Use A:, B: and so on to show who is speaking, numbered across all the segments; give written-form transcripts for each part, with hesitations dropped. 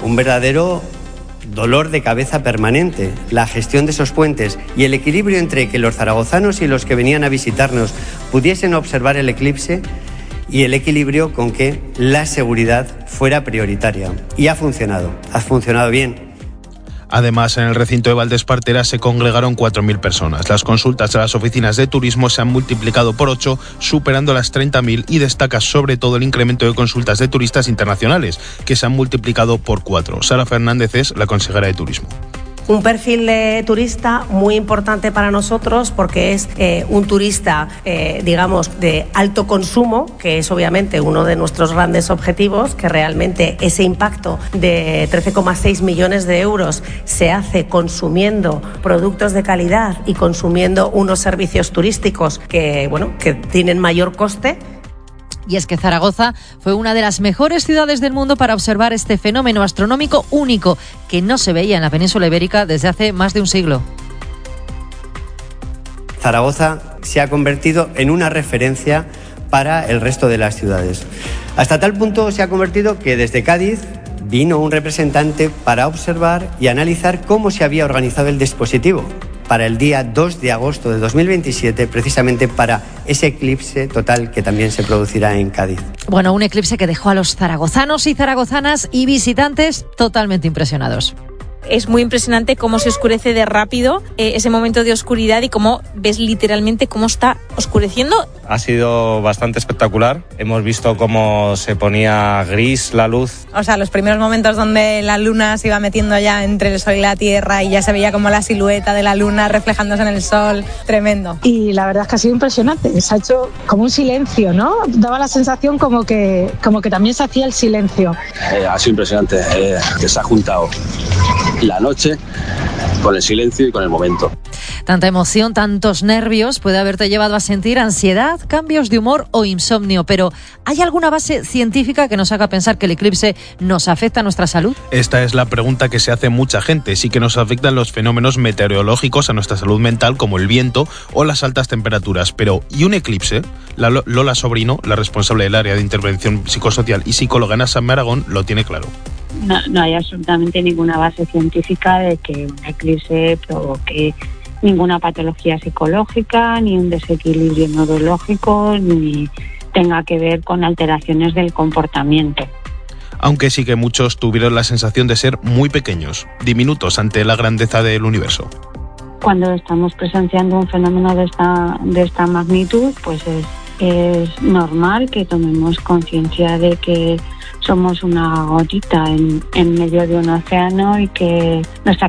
A: un verdadero dolor de cabeza permanente, la gestión de esos puentes y el equilibrio entre que los zaragozanos y los que venían a visitarnos pudiesen observar el eclipse y el equilibrio con que la seguridad fuera prioritaria. Y ha funcionado bien.
B: Además, en el recinto de Valdespartera se congregaron 4.000 personas. Las consultas a las oficinas de turismo se han multiplicado por 8, superando las 30.000, y destaca sobre todo el incremento de consultas de turistas internacionales, que se han multiplicado por 4. Sara Fernández es la consejera de Turismo.
C: Un perfil de turista muy importante para nosotros porque es un turista, digamos, de alto consumo, que es obviamente uno de nuestros grandes objetivos, que realmente ese impacto de 13,6 millones de euros se hace consumiendo productos de calidad y consumiendo unos servicios turísticos que tienen mayor coste.
D: Y es que Zaragoza fue una de las mejores ciudades del mundo para observar este fenómeno astronómico único que no se veía en la península ibérica desde hace más de un siglo.
A: Zaragoza se ha convertido en una referencia para el resto de las ciudades. Hasta tal punto se ha convertido que desde Cádiz vino un representante para observar y analizar cómo se había organizado el dispositivo para el día 2 de agosto de 2027, precisamente para ese eclipse total que también se producirá en Cádiz.
D: Bueno, un eclipse que dejó a los zaragozanos y zaragozanas y visitantes totalmente impresionados.
E: Es muy impresionante cómo se oscurece de rápido ese momento de oscuridad y cómo ves literalmente cómo está oscureciendo.
F: Ha sido bastante espectacular. Hemos visto cómo se ponía gris la luz.
G: O sea, los primeros momentos donde la luna se iba metiendo ya entre el sol y la tierra y ya se veía como la silueta de la luna reflejándose en el sol. Tremendo.
H: Y la verdad es que ha sido impresionante. Se ha hecho como un silencio, ¿no? Daba la sensación como que también se hacía el silencio.
I: Ha sido impresionante que se ha juntado la noche con el silencio y con el momento.
D: Tanta emoción, tantos nervios puede haberte llevado a sentir ansiedad, cambios de humor o insomnio, pero ¿hay alguna base científica que nos haga pensar que el eclipse nos afecta a nuestra salud?
B: Esta es la pregunta que se hace mucha gente. Sí que nos afectan los fenómenos meteorológicos a nuestra salud mental, como el viento o las altas temperaturas, pero ¿y un eclipse? Lola Sobrino, la responsable del área de intervención psicosocial y psicóloga en San Aragón, lo tiene claro.
J: No hay absolutamente ninguna base científica de que un eclipse provoque ninguna patología psicológica, ni un desequilibrio neurológico, ni tenga que ver con alteraciones del comportamiento.
B: Aunque sí que muchos tuvieron la sensación de ser muy pequeños, diminutos ante la grandeza del universo.
J: Cuando estamos presenciando un fenómeno de esta magnitud, pues es normal que tomemos conciencia de que somos una gotita en medio de un océano y que nuestra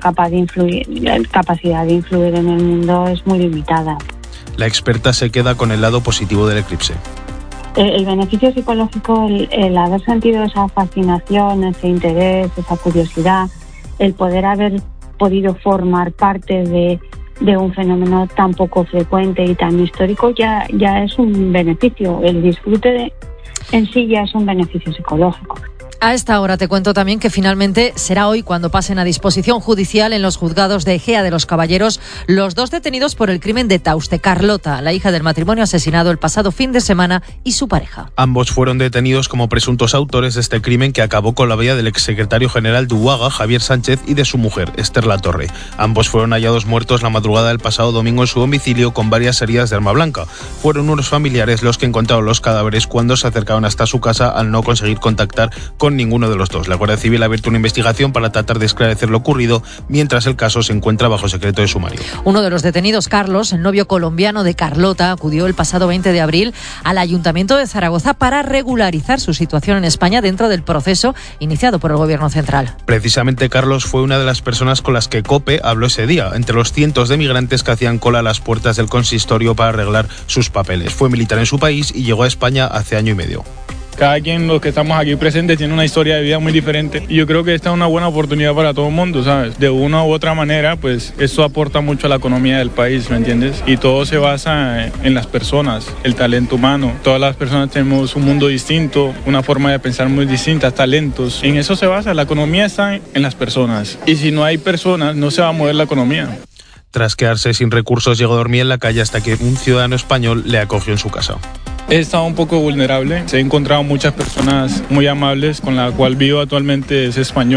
J: capacidad de influir en el mundo es muy limitada.
B: La experta se queda con el lado positivo del eclipse.
J: El beneficio psicológico, el haber sentido esa fascinación, ese interés, esa curiosidad, el poder haber podido formar parte de un fenómeno tan poco frecuente y tan histórico ya es un beneficio. El disfrute en sí ya es un beneficio psicológico.
D: A esta hora te cuento también que finalmente será hoy cuando pasen a disposición judicial en los juzgados de Ejea de los Caballeros los 2 detenidos por el crimen de Tauste, Carlota, la hija del matrimonio asesinado el pasado fin de semana, y su pareja.
B: Ambos fueron detenidos como presuntos autores de este crimen que acabó con la vida del exsecretario general de UAGA, Javier Sánchez, y de su mujer, Esther Latorre. Ambos fueron hallados muertos la madrugada del pasado domingo en su domicilio con varias heridas de arma blanca. Fueron unos familiares los que encontraron los cadáveres cuando se acercaban hasta su casa al no conseguir contactar con ninguno de los dos. La Guardia Civil ha abierto una investigación para tratar de esclarecer lo ocurrido, mientras el caso se encuentra bajo secreto de sumario.
D: Uno de los detenidos, Carlos, el novio colombiano de Carlota, acudió el pasado 20 de abril al Ayuntamiento de Zaragoza para regularizar su situación en España dentro del proceso iniciado por el Gobierno central.
B: Precisamente Carlos fue una de las personas con las que COPE habló ese día, entre los cientos de migrantes que hacían cola a las puertas del consistorio para arreglar sus papeles. Fue militar en su país y llegó a España hace año y medio.
K: Cada quien, los que estamos aquí presentes, tiene una historia de vida muy diferente y yo creo que esta es una buena oportunidad para todo el mundo, ¿sabes? De una u otra manera, pues esto aporta mucho a la economía del país, ¿me entiendes? Y todo se basa en las personas, el talento humano. Todas las personas tenemos un mundo distinto, una forma de pensar muy distinta, talentos. En eso se basa, la economía está en las personas y si no hay personas, no se va a mover la economía.
B: Tras quedarse sin recursos, llegó a dormir en la calle hasta que un ciudadano español le acogió en su casa.
K: He estado un poco vulnerable, he encontrado muchas personas muy amables, con la cual vivo actualmente es español.